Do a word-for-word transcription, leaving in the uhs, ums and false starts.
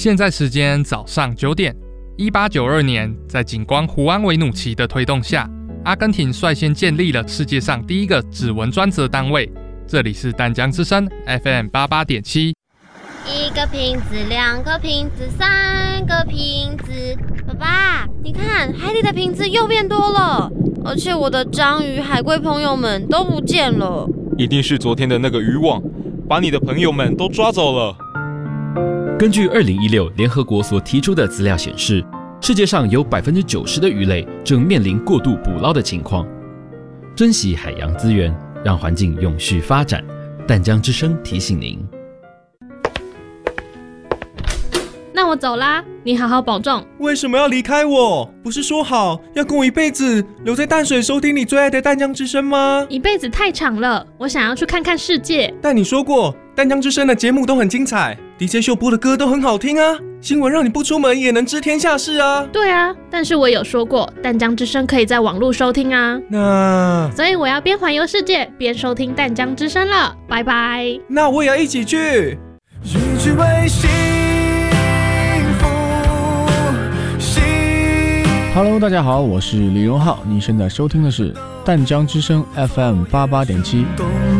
现在时间早上九点。一八九二年，在警官胡安维努奇的推动下，阿根廷率先建立了世界上第一个指纹专责单位。这里是淡江之声 F M 八八点七。 一个瓶子，两个瓶子，三个瓶子。爸爸，你看海里的瓶子又变多了，而且我的章鱼、海龟朋友们都不见了。 一定是昨天的那个渔网，把你的朋友们都抓走了。 根据二零一六联合国所提出的资料显示，世界上有 百分之九十 的鱼类正面临过度捕捞的情况。珍惜海洋资源，让环境永续发展。淡江之声提醒您。 那我走啦，你好好保重。 为什么要离开我？不是说好要跟我一辈子留在淡水收听你最爱的淡江之声吗？ 一辈子太长了，我想要去看看世界。 但你说过淡江之声的节目都很精彩， D J 秀播的歌都很好听啊，新闻让你不出门也能知天下事啊。 对啊，但是我有说过淡江之声可以在网络收听啊。 那所以我要边环游世界边收听淡江之声了，拜拜。 那我也要一起去。 日之为幸福。 Hello， 大家好，我是李荣浩，你现在收听的是淡江之声 F M 八八点七。